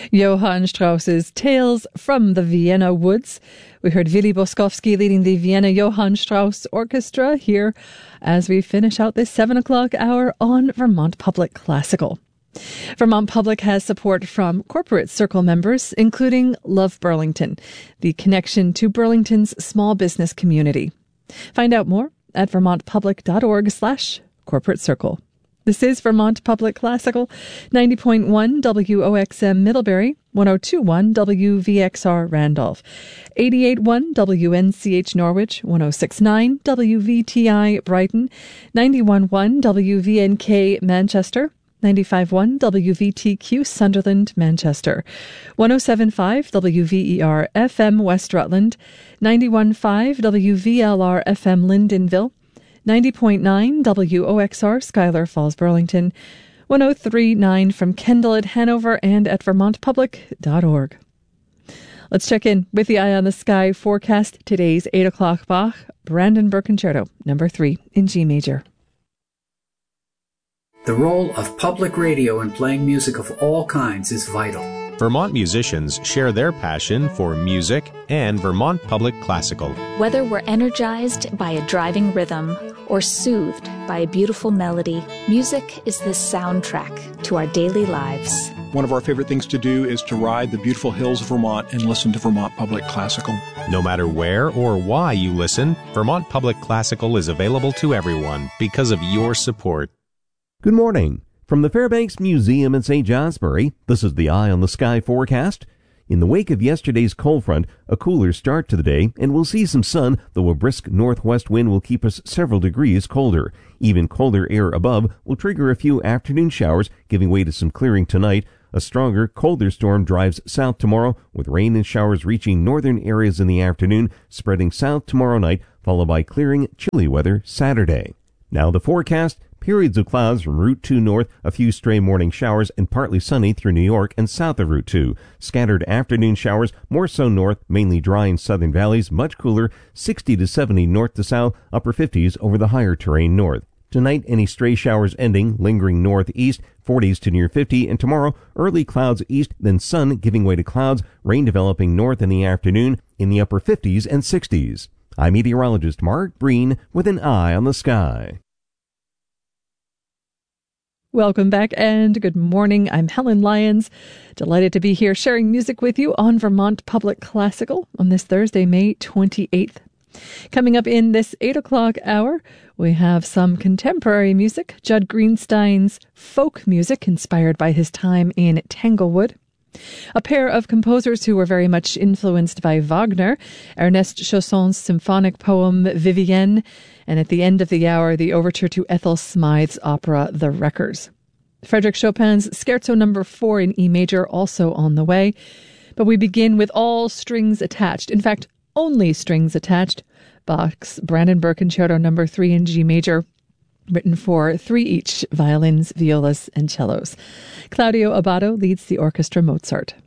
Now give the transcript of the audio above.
Johann Strauss's Tales from the Vienna Woods. We heard Willy Boskowski leading the Vienna Johann Strauss Orchestra here as we finish out this 7 o'clock hour on Vermont Public Classical. Vermont Public has support from Corporate Circle members, including Love Burlington, the connection to Burlington's small business community. Find out more at vermontpublic.org/corporate circle. This is Vermont Public Classical, 90.1 WOXM Middlebury, 102.1 WVXR Randolph, 88.1 WNCH Norwich, 106.9 WVTI Brighton, 91.1 WVNK Manchester, 95.1 WVTQ Sunderland, Manchester, 107.5 WVER FM West Rutland, 91.5 WVLR FM Lyndonville, 90.9 WOXR Schuyler Falls, Burlington, 103.9 from Kendall at Hanover and at vermontpublic.org. Let's check in with the Eye on the Sky forecast. Today's 8 o'clock Bach, Brandenburg Concerto, number 3 in G major. The role of public radio in playing music of all kinds is vital. Vermont musicians share their passion for music and Vermont Public Classical. Whether we're energized by a driving rhythm or soothed by a beautiful melody, music is the soundtrack to our daily lives. One of our favorite things to do is to ride the beautiful hills of Vermont and listen to Vermont Public Classical. No matter where or why you listen, Vermont Public Classical is available to everyone because of your support. Good morning. From the Fairbanks Museum in St. Johnsbury, this is the Eye on the Sky forecast. In the wake of yesterday's cold front, a cooler start to the day, and we'll see some sun, though a brisk northwest wind will keep us several degrees colder. Even colder air above will trigger a few afternoon showers, giving way to some clearing tonight. A stronger, colder storm drives south tomorrow, with rain and showers reaching northern areas in the afternoon, spreading south tomorrow night, followed by clearing, chilly weather Saturday. Now the forecast. Periods of clouds from Route 2 north, a few stray morning showers, and partly sunny through New York and south of Route 2. Scattered afternoon showers, more so north, mainly dry in southern valleys, much cooler, 60 to 70 north to south, upper 50s over the higher terrain north. Tonight, any stray showers ending, lingering northeast, 40s to near 50, and tomorrow, early clouds east, then sun giving way to clouds, rain developing north in the afternoon, in the upper 50s and 60s. I'm meteorologist Mark Breen with an Eye on the Sky. Welcome back and good morning. I'm Helen Lyons. Delighted to be here sharing music with you on Vermont Public Classical on this Thursday, May 28th. Coming up in this 8 o'clock hour, we have some contemporary music, Judd Greenstein's folk music inspired by his time in Tanglewood. A pair of composers who were very much influenced by Wagner, Ernest Chausson's symphonic poem Vivienne, and at the end of the hour, the overture to Ethel Smythe's opera The Wreckers. Frédéric Chopin's Scherzo No. 4 in E major also on the way, but we begin with all strings attached. In fact, only strings attached. Bach's Brandenburg Concerto No. 3 in G major, written for 3 each, violins, violas, and cellos. Claudio Abbado leads the orchestra Mozart.